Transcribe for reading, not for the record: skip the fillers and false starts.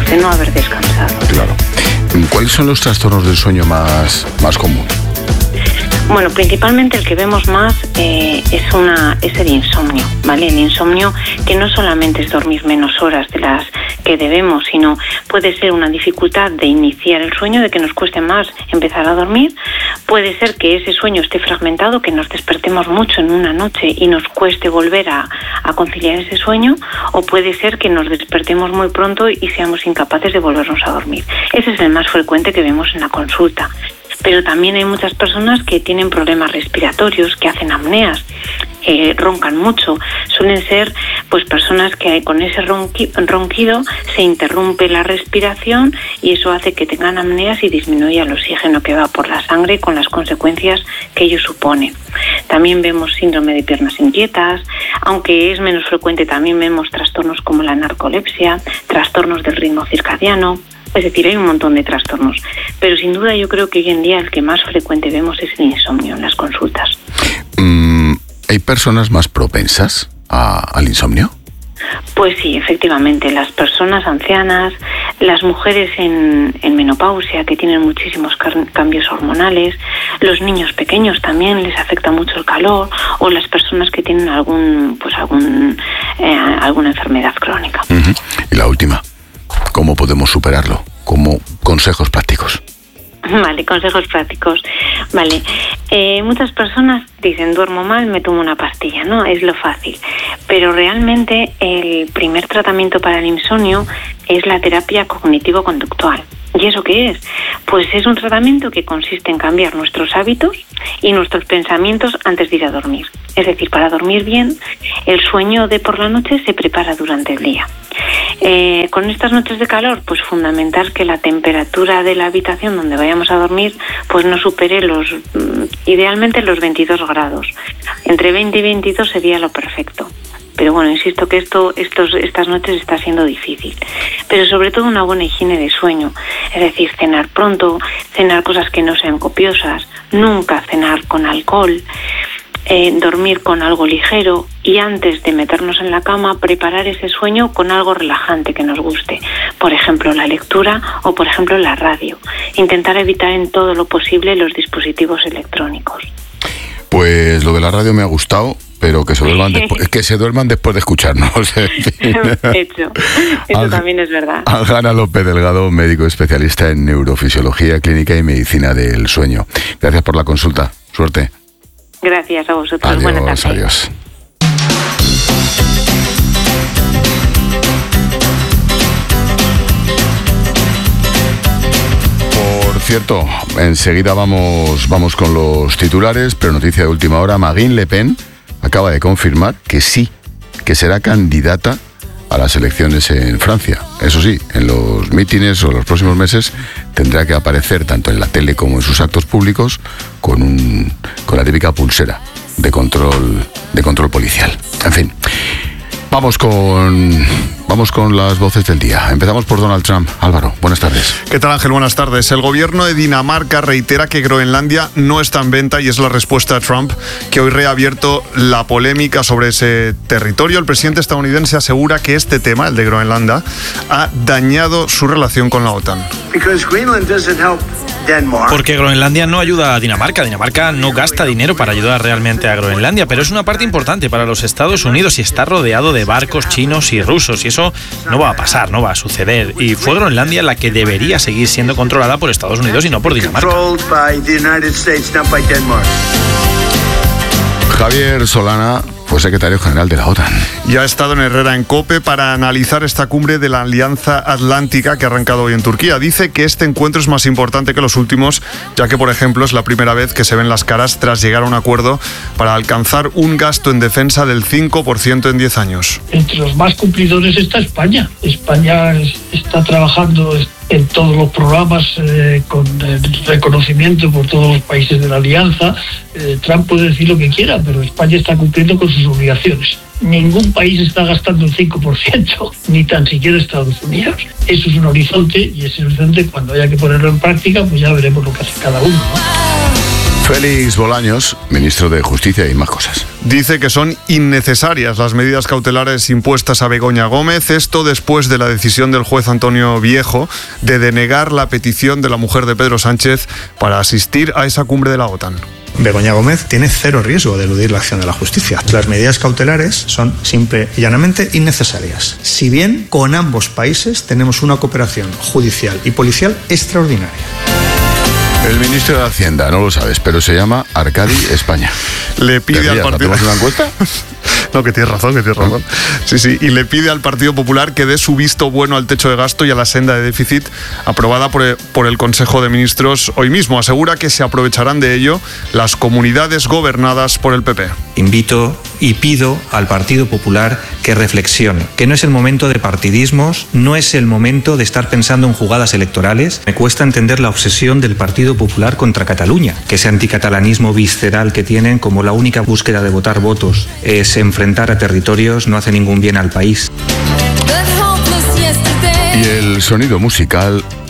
de no haber descansado. Claro. ¿Cuáles son los trastornos del sueño más comunes? Bueno, principalmente el que vemos más es el insomnio, ¿vale? El insomnio que no solamente es dormir menos horas de las que debemos, sino puede ser una dificultad de iniciar el sueño, de que nos cueste más empezar a dormir. Puede ser que ese sueño esté fragmentado, que nos despertemos mucho en una noche y nos cueste volver a conciliar ese sueño, o puede ser que nos despertemos muy pronto y seamos incapaces de volvernos a dormir. Ese es el más frecuente que vemos en la consulta. Pero también hay muchas personas que tienen problemas respiratorios, que hacen apneas, roncan mucho. Suelen ser pues personas que con ese ronquido se interrumpe la respiración y eso hace que tengan apneas y disminuya el oxígeno que va por la sangre con las consecuencias que ello supone. También vemos síndrome de piernas inquietas, aunque es menos frecuente, también vemos trastornos como la narcolepsia, trastornos del ritmo circadiano. Es decir, hay un montón de trastornos, pero sin duda yo creo que hoy en día el que más frecuente vemos es el insomnio en las consultas. ¿Hay personas más propensas al insomnio? Pues sí, efectivamente, las personas ancianas, las mujeres en menopausia que tienen muchísimos cambios hormonales, los niños pequeños también les afecta mucho el calor, o las personas que tienen alguna enfermedad crónica. Uh-huh. Y la última, ¿cómo podemos superarlo? Como consejos prácticos. Vale, consejos prácticos. Vale, muchas personas dicen, duermo mal, me tomo una pastilla, ¿no? Es lo fácil. Pero realmente el primer tratamiento para el insomnio es la terapia cognitivo-conductual. ¿Y eso qué es? Pues es un tratamiento que consiste en cambiar nuestros hábitos y nuestros pensamientos antes de ir a dormir. Es decir, para dormir bien, el sueño de por la noche se prepara durante el día. Con estas noches de calor, pues fundamental que la temperatura de la habitación donde vayamos a dormir pues no supere idealmente los 22 grados. Entre 20 y 22 sería lo perfecto. Pero bueno, insisto que estas noches está siendo difícil. Pero sobre todo una buena higiene de sueño. Es decir, cenar pronto, cenar cosas que no sean copiosas, nunca cenar con alcohol, dormir con algo ligero y antes de meternos en la cama preparar ese sueño con algo relajante que nos guste. Por ejemplo, la lectura o por ejemplo la radio. Intentar evitar en todo lo posible los dispositivos electrónicos. Pues lo de la radio me ha gustado, pero que se duerman después de escucharnos. Eso también es verdad. Alhana López Delgado, médico especialista en neurofisiología clínica y medicina del sueño. Gracias por la consulta. Suerte. Gracias a vosotros. Adiós, buenas tardes. Adiós. Por cierto, enseguida vamos con los titulares, pero noticia de última hora, Marine Le Pen acaba de confirmar que sí, que será candidata a las elecciones en Francia. Eso sí, en los mítines o los próximos meses tendrá que aparecer tanto en la tele como en sus actos públicos con la típica pulsera de control policial. En fin, vamos con las voces del día. Empezamos por Donald Trump. Álvaro, buenas tardes. ¿Qué tal, Ángel? Buenas tardes. El gobierno de Dinamarca reitera que Groenlandia no está en venta y es la respuesta a Trump, que hoy ha reabierto la polémica sobre ese territorio. El presidente estadounidense asegura que este tema, el de Groenlandia, ha dañado su relación con la OTAN. Porque Groenlandia no ayuda a Dinamarca. Dinamarca no gasta dinero para ayudar realmente a Groenlandia, pero es una parte importante para los Estados Unidos y está rodeado de barcos chinos y rusos, y eso no va a pasar, no va a suceder. Y fue Groenlandia la que debería seguir siendo controlada por Estados Unidos y no por Dinamarca. Javier Solana fue secretario general de la OTAN. Ya ha estado en Herrera en COPE para analizar esta cumbre de la Alianza Atlántica que ha arrancado hoy en Turquía. Dice que este encuentro es más importante que los últimos, ya que, por ejemplo, es la primera vez que se ven las caras tras llegar a un acuerdo para alcanzar un gasto en defensa del 5% en 10 años. Entre los más cumplidores está España. España está trabajando en todos los programas con el reconocimiento por todos los países de la Alianza. Trump puede decir lo que quiera, pero España está cumpliendo con sus obligaciones. Ningún país está gastando el 5%, ni tan siquiera Estados Unidos. Eso es un horizonte, y ese horizonte, cuando haya que ponerlo en práctica, pues ya veremos lo que hace cada uno, ¿no? Félix Bolaños, ministro de Justicia y más cosas. Dice que son innecesarias las medidas cautelares impuestas a Begoña Gómez, esto después de la decisión del juez Antonio Viejo de denegar la petición de la mujer de Pedro Sánchez para asistir a esa cumbre de la OTAN. Begoña Gómez tiene cero riesgo de eludir la acción de la justicia. Las medidas cautelares son simple y llanamente innecesarias. Si bien con ambos países tenemos una cooperación judicial y policial extraordinaria. El ministro de Hacienda, no lo sabes, pero se llama Arcadi España. Le pide al partido... ¿Hacemos una encuesta? No, que tienes razón. Sí, y le pide al Partido Popular que dé su visto bueno al techo de gasto y a la senda de déficit aprobada por el Consejo de Ministros hoy mismo. Asegura que se aprovecharán de ello las comunidades gobernadas por el PP. Invito y pido al Partido Popular que reflexione, que no es el momento de partidismos, no es el momento de estar pensando en jugadas electorales. Me cuesta entender la obsesión del Partido Popular contra Cataluña, que ese anticatalanismo visceral que tienen como la única búsqueda de votar votos es enfrentar a territorios, no hace ningún bien al país. Y el sonido musical